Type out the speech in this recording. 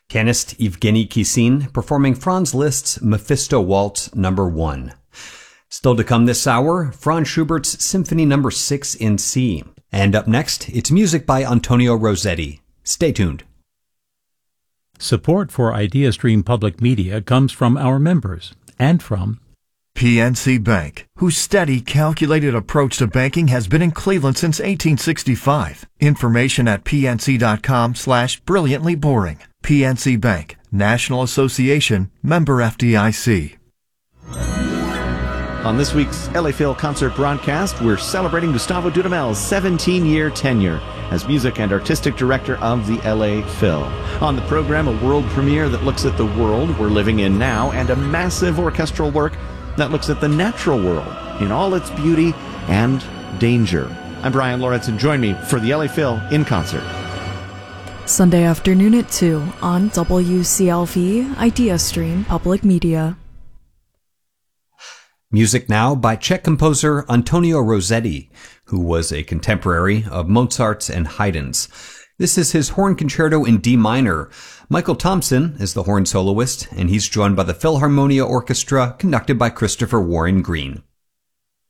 Pianist Evgeny Kissin performing Franz Liszt's Mephisto Waltz No. 1. Still to come this hour, Franz Schubert's Symphony No. 6 in C. And up next, it's music by Antonio Rossetti. Stay tuned. Support for IdeaStream Public Media comes from our members and from PNC Bank, whose steady, calculated approach to banking has been in Cleveland since 1865. Information at pnc.com/brilliantly boring. PNC Bank, National Association, member FDIC. On this week's LA Phil concert broadcast, we're celebrating Gustavo Dudamel's 17-year tenure as music and artistic director of the LA Phil. On the program, a world premiere that looks at the world we're living in now, and a massive orchestral work that looks at the natural world in all its beauty and danger. I'm Brian Lawrence, and join me for the LA Phil in concert. Sunday afternoon at 2 on WCLV IdeaStream Public Media. Music now by Czech composer Antonio Rossetti, who was a contemporary of Mozart's and Haydn's. This is his horn concerto in D minor. Michael Thompson is the horn soloist, and he's joined by the Philharmonia Orchestra, conducted by Christopher Warren Green.